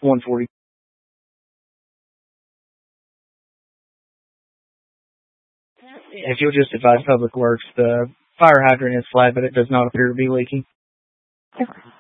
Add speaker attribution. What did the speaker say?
Speaker 1: 140. If you'll just advise Public Works, the fire hydrant is flat, but it does not appear to be leaking.
Speaker 2: Okay.